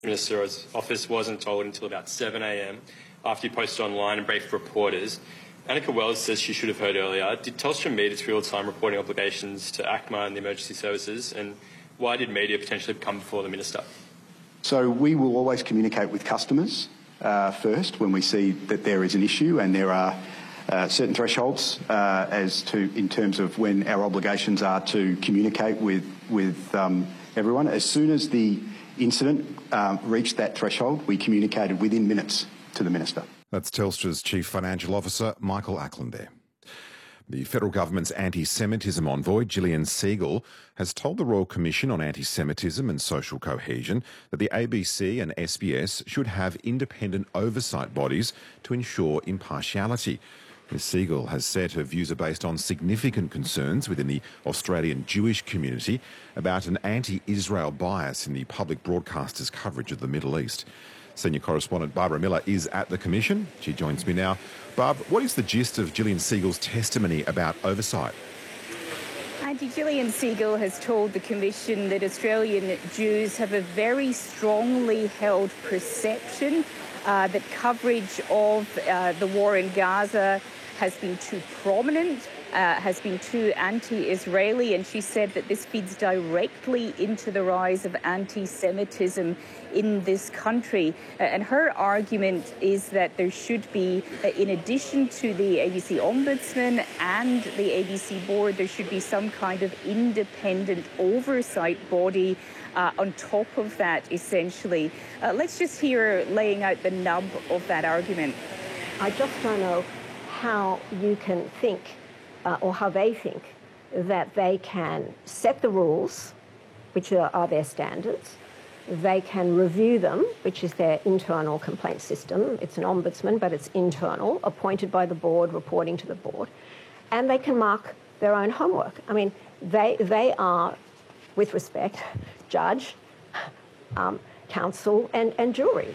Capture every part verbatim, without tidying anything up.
Minister's office wasn't told until about seven a m after you posted online and briefed reporters. Annika Wells says she should have heard earlier. Did Telstra meet its real-time reporting obligations to ACMA and the emergency services? And why did media potentially come before the Minister? So we will always communicate with customers uh, first when we see that there is an issue, and there are uh, certain thresholds uh, as to in terms of when our obligations are to communicate with, with um, everyone. As soon as the incident um, reached that threshold, we communicated within minutes to the Minister. That's Telstra's Chief Financial Officer, Michael Ackland there. The federal government's anti-Semitism envoy, Gillian Segal, has told the Royal Commission on Anti-Semitism and Social Cohesion that the A B C and S B S should have independent oversight bodies to ensure impartiality. Miz Segal has said her views are based on significant concerns within the Australian Jewish community about an anti-Israel bias in the public broadcasters' coverage of the Middle East. Senior correspondent Barbara Miller is at the Commission. She joins me now. Barb, what is the gist of Gillian Segal's testimony about oversight? Auntie Gillian Segal has told the Commission that Australian Jews have a very strongly held perception uh, that coverage of uh, the war in Gaza has been too prominent, uh, has been too anti-Israeli, and she said that this feeds directly into the rise of anti-Semitism in this country. Uh, and her argument is that there should be, uh, in addition to the A B C Ombudsman and the A B C Board, there should be some kind of independent oversight body uh, on top of that, essentially. Uh, let's just hear her laying out the nub of that argument. I just don't know how you can think, uh, or how they think, that they can set the rules, which are, are their standards. They can review them, which is their internal complaint system. It's an ombudsman, but it's internal, appointed by the board, reporting to the board. And they can mark their own homework. I mean, they, they are, with respect, judge, um, counsel, and, and jury.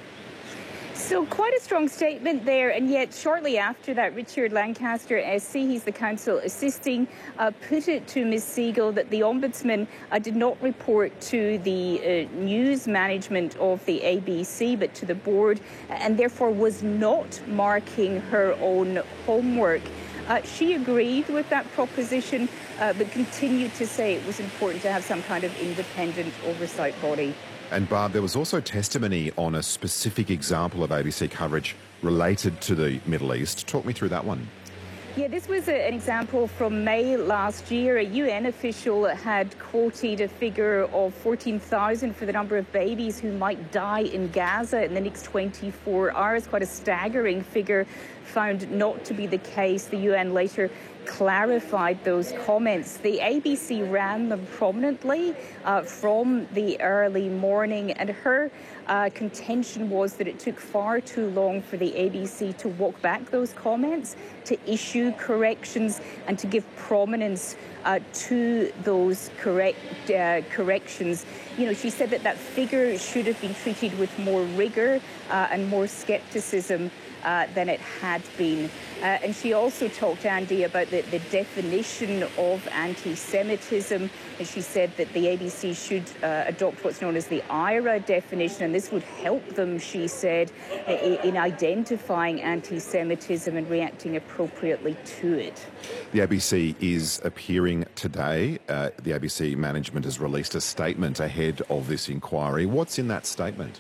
So quite a strong statement there, and yet shortly after that, Richard Lancaster S C, he's the counsel assisting, uh, put it to Miz Segal that the Ombudsman uh, did not report to the uh, news management of the A B C but to the board, and therefore was not marking her own homework. Uh, she agreed with that proposition, uh, but continued to say it was important to have some kind of independent oversight body. And Barb, there was also testimony on a specific example of A B C coverage related to the Middle East. Talk me through that one. Yeah, this was a, an example from May last year. A U N official had quoted a figure of fourteen thousand for the number of babies who might die in Gaza in the next twenty-four hours. Quite a staggering figure, found not to be the case. The U N later clarified those comments. The A B C ran them prominently uh, from the early morning, and her uh, contention was that it took far too long for the A B C to walk back those comments, to issue corrections, and to give prominence uh, to those correct uh, corrections. You know, she said that that figure should have been treated with more rigour uh, and more scepticism Uh, than it had been. Uh, and she also talked, Andy, about the, the definition of anti-Semitism. And she said that the A B C should uh, adopt what's known as the I R A definition, and this would help them, she said, in, in identifying anti-Semitism and reacting appropriately to it. The A B C is appearing today. Uh, the A B C management has released a statement ahead of this inquiry. What's in that statement?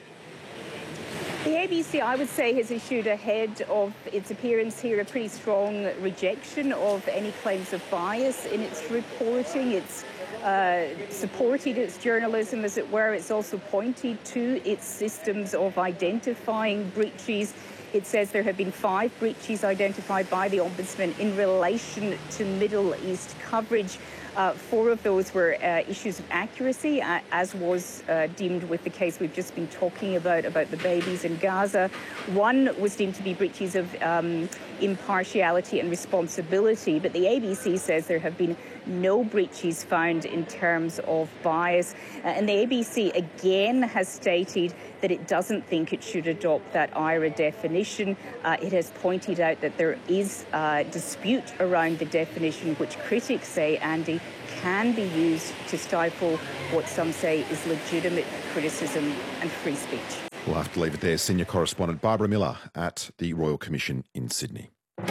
The A B C, I would say, has issued ahead of its appearance here a pretty strong rejection of any claims of bias in its reporting. It's uh, supported its journalism, as it were. It's also pointed to its systems of identifying breaches. It says there have been five breaches identified by the Ombudsman in relation to Middle East coverage. Uh, four of those were uh, issues of accuracy, uh, as was uh, deemed with the case we've just been talking about, about the babies in Gaza. One was deemed to be breaches of um, impartiality and responsibility, but the A B C says there have been no breaches found in terms of bias. Uh, and the A B C again has stated that it doesn't think it should adopt that I R A definition. Uh, it has pointed out that there is uh, dispute around the definition, which critics say, Andy, can be used to stifle what some say is legitimate criticism and free speech. We'll have to leave it there. Senior correspondent Barbara Miller at the Royal Commission in Sydney.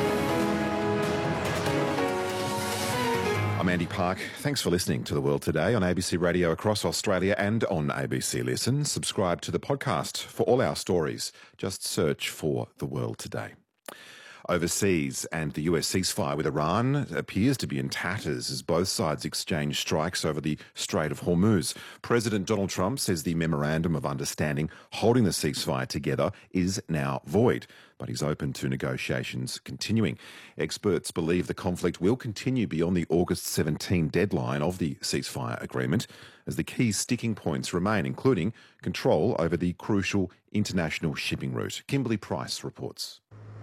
I'm Andy Park. Thanks for listening to The World Today on A B C Radio across Australia and on A B C Listen. Subscribe to the podcast for all our stories. Just search for The World Today. Overseas, and the U S ceasefire with Iran appears to be in tatters as both sides exchange strikes over the Strait of Hormuz. President Donald Trump says the memorandum of understanding holding the ceasefire together is now void, but he's open to negotiations continuing. Experts believe the conflict will continue beyond the August seventeenth deadline of the ceasefire agreement, as the key sticking points remain, including control over the crucial international shipping route. Kimberly Price reports.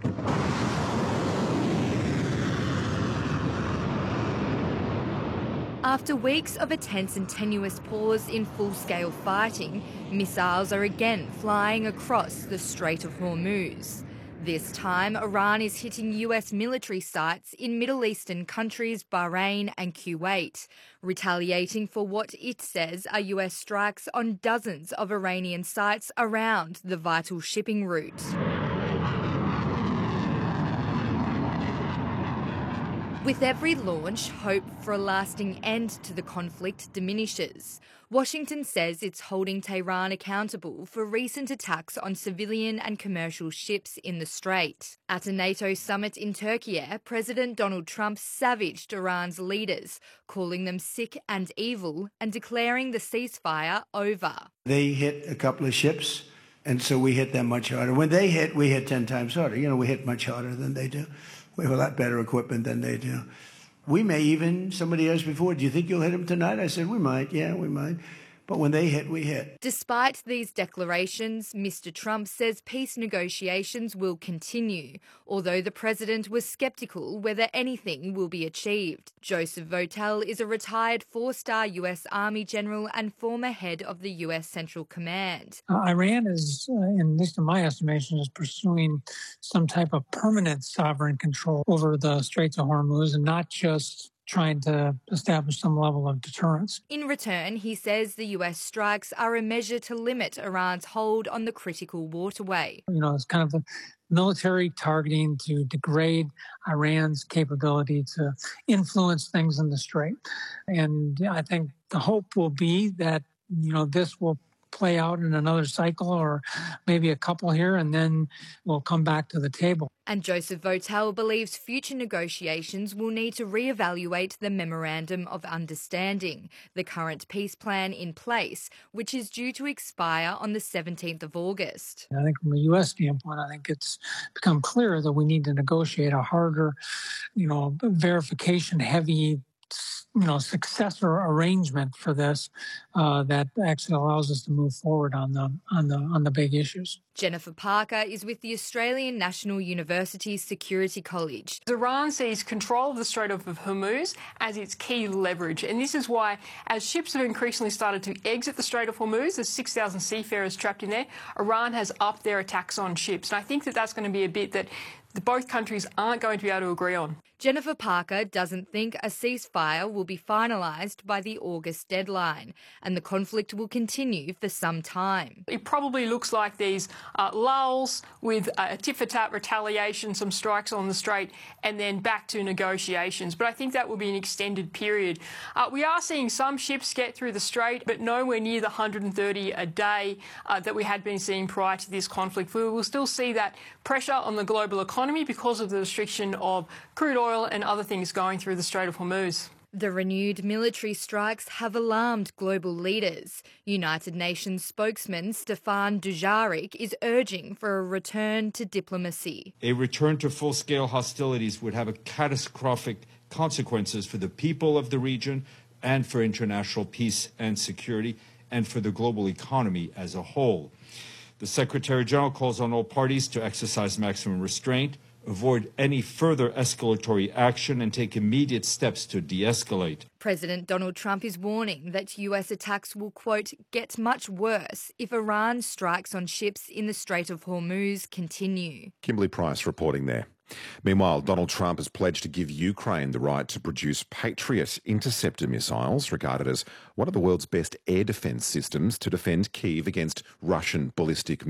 After weeks of a tense and tenuous pause in full-scale fighting, missiles are again flying across the Strait of Hormuz. This time, Iran is hitting U S military sites in Middle Eastern countries Bahrain and Kuwait, retaliating for what it says are U S strikes on dozens of Iranian sites around the vital shipping route. With every launch, hope for a lasting end to the conflict diminishes. Washington says it's holding Tehran accountable for recent attacks on civilian and commercial ships in the Strait. At a NATO summit in Turkey, President Donald Trump savaged Iran's leaders, calling them sick and evil and declaring the ceasefire over. They hit a couple of ships, and so we hit them much harder. When they hit, we hit ten times harder. You know, we hit much harder than they do. We have a lot better equipment than they do. We may even, somebody asked before, do you think you'll hit them tonight? I said, we might, yeah, we might. But when they hit, we hit. Despite these declarations, Mister Trump says peace negotiations will continue, although the president was sceptical whether anything will be achieved. Joseph Votel is a retired four-star U S Army general and former head of the U S Central Command. Uh, Iran is, uh, in, at least in my estimation, is pursuing some type of permanent sovereign control over the Straits of Hormuz and not just trying to establish some level of deterrence. In return, he says the U S strikes are a measure to limit Iran's hold on the critical waterway. You know, it's kind of a military targeting to degrade Iran's capability to influence things in the Strait. And I think the hope will be that, you know, this will play out in another cycle or maybe a couple here, and then we'll come back to the table. And Joseph Votel believes future negotiations will need to reevaluate the Memorandum of Understanding, the current peace plan in place, which is due to expire on the seventeenth of August. I think from a U S standpoint, I think it's become clear that we need to negotiate a harder, you know, verification-heavy you know, successor arrangement for this uh, that actually allows us to move forward on the on the on the big issues. Jennifer Parker is with the Australian National University Security College. Iran sees control of the Strait of Hormuz as its key leverage, and this is why, as ships have increasingly started to exit the Strait of Hormuz, there's six thousand seafarers trapped in there, Iran has upped their attacks on ships. And I think that that's going to be a bit that both countries aren't going to be able to agree on. Jennifer Parker doesn't think a ceasefire will be finalised by the August deadline, and the conflict will continue for some time. It probably looks like these uh, lulls with a tit-for-tat retaliation, some strikes on the Strait, and then back to negotiations. But I think that will be an extended period. Uh, we are seeing some ships get through the Strait, but nowhere near the one hundred thirty a day uh, that we had been seeing prior to this conflict. We will still see that pressure on the global economy because of the restriction of crude oil and other things going through the Strait of Hormuz. The renewed military strikes have alarmed global leaders. United Nations spokesman Stefan Dujarric is urging for a return to diplomacy. A return to full-scale hostilities would have a catastrophic consequences for the people of the region and for international peace and security and for the global economy as a whole. The Secretary General calls on all parties to exercise maximum restraint, avoid any further escalatory action and take immediate steps to de-escalate. President Donald Trump is warning that U S attacks will, quote, get much worse if Iran strikes on ships in the Strait of Hormuz continue. Kimberly Price reporting there. Meanwhile, Donald Trump has pledged to give Ukraine the right to produce Patriot interceptor missiles, regarded as one of the world's best air defence systems to defend Kyiv against Russian ballistic